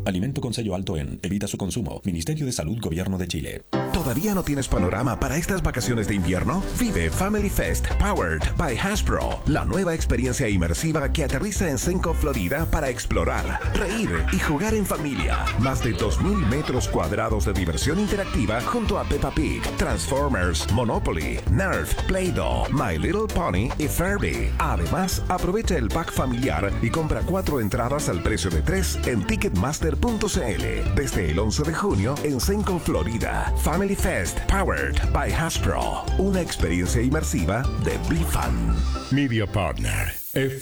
Alimento con sello alto en. Evita su consumo. Ministerio de Salud, Gobierno de Chile. ¿Todavía no tienes panorama para estas vacaciones de invierno? Vive Family Fest Powered by Hasbro, la nueva experiencia inmersiva que aterriza en Senco, Florida, para explorar, reír y jugar en familia. Más de 2,000 metros cuadrados de diversión interactiva junto a Peppa Pig, Transformers, Monopoly, Nerf, Play-Doh, My Little Pony y Furby. Además, aprovecha el pack familiar y compra 4 entradas al precio de 3 en Ticketmaster.cl. Desde el 11 de junio en Senco, Florida. Family Fest Powered by Hasbro, una experiencia inmersiva de BeFun. Media Partner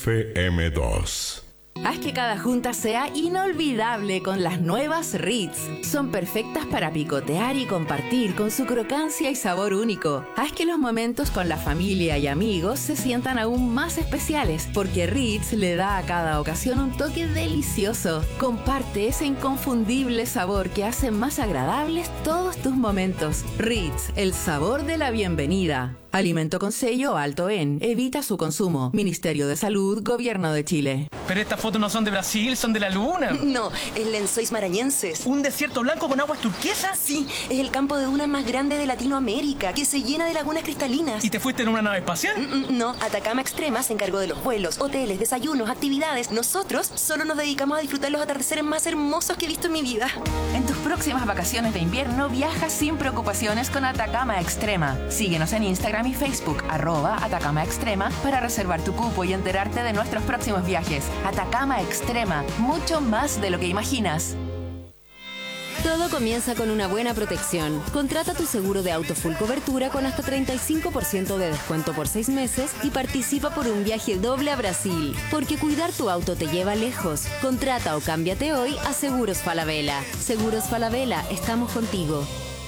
FM2. Haz que cada junta sea inolvidable con las nuevas Ritz. Son perfectas para picotear y compartir con su crocancia y sabor único. Haz que los momentos con la familia y amigos se sientan aún más especiales, porque Ritz le da a cada ocasión un toque delicioso. Comparte ese inconfundible sabor que hace más agradables todos tus momentos. Ritz, el sabor de la bienvenida. Alimento con sello alto en. Evita su consumo. Ministerio de Salud, Gobierno de Chile. Pero estas fotos no son de Brasil, son de la luna. No, es Lençóis Maranhenses. ¿Un desierto blanco con aguas turquesas? Sí, es el campo de dunas más grande de Latinoamérica, que se llena de lagunas cristalinas. ¿Y te fuiste en una nave espacial? No, Atacama Extrema se encargó de los vuelos, hoteles, desayunos, actividades. Nosotros solo nos dedicamos a disfrutar los atardeceres más hermosos que he visto en mi vida. En tus próximas vacaciones de invierno, viaja sin preocupaciones con Atacama Extrema. Síguenos en Instagram y Facebook, @Atacama Extrema, para reservar tu cupo y enterarte de nuestros próximos viajes. Atacama Extrema, mucho más de lo que imaginas. Todo comienza con una buena protección. Contrata tu seguro de auto full cobertura con hasta 35% de descuento por 6 meses y participa por un viaje doble a Brasil. Porque cuidar tu auto te lleva lejos. Contrata o cámbiate hoy a Seguros Falabella. Seguros Falabella, estamos contigo.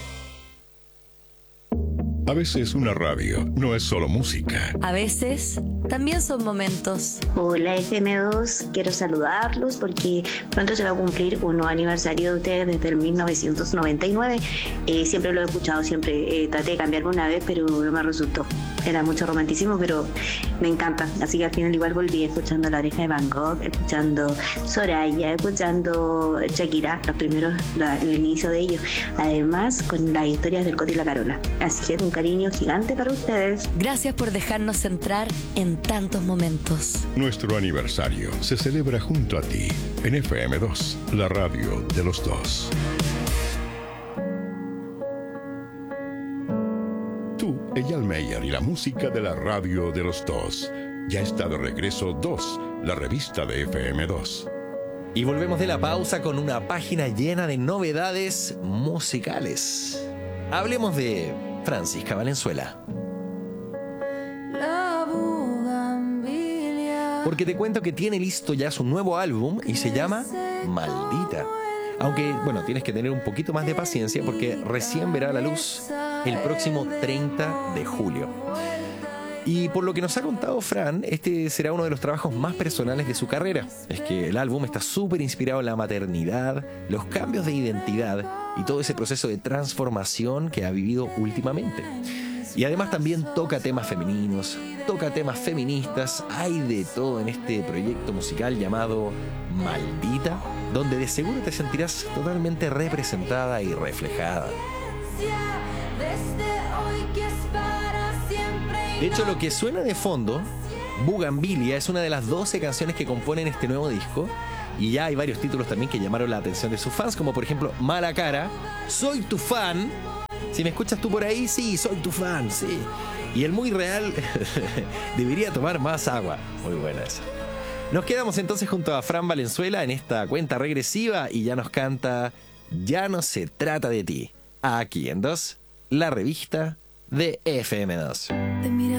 A veces una radio no es solo música. A veces también son momentos. Hola FM2, quiero saludarlos porque pronto se va a cumplir un nuevo aniversario de ustedes desde el 1999. Siempre lo he escuchado, siempre traté de cambiarme una vez, pero no me resultó. Era mucho romanticismo, pero me encanta. Así que al final igual volví escuchando La Oreja de Van Gogh, escuchando Soraya, escuchando Shakira, los primeros, el inicio de ellos. Además, con las historias del Coti y la Carola. Así que un cariño gigante para ustedes. Gracias por dejarnos entrar en tantos momentos. Nuestro aniversario se celebra junto a ti en FM2, la radio de los dos. Tú, Eyal Meyer y la música de la radio de los dos. Ya está de regreso 2, la revista de FM2. Y volvemos de la pausa con una página llena de novedades musicales. Hablemos de Francisca Valenzuela. Porque te cuento que tiene listo ya su nuevo álbum y se llama Maldita. Aunque, bueno, tienes que tener un poquito más de paciencia porque recién verá la luz el próximo 30 de julio. Y por lo que nos ha contado Fran, este será uno de los trabajos más personales de su carrera. Es que el álbum está súper inspirado en la maternidad, los cambios de identidad y todo ese proceso de transformación que ha vivido últimamente. Y además también toca temas femeninos, toca temas feministas, hay de todo en este proyecto musical llamado Maldita, donde de seguro te sentirás totalmente representada y reflejada. De hecho, lo que suena de fondo, Bugambilia, es una de las 12 canciones que componen este nuevo disco. Y ya hay varios títulos también que llamaron la atención de sus fans, como por ejemplo Mala Cara, Soy tu fan. Si me escuchas tú por ahí, sí, soy tu fan, sí. Y el Muy Real, debería tomar más agua. Muy buena esa. Nos quedamos entonces junto a Fran Valenzuela en esta cuenta regresiva y ya nos canta Ya no se trata de ti. Aquí en 2, la revista de FM2. Te mira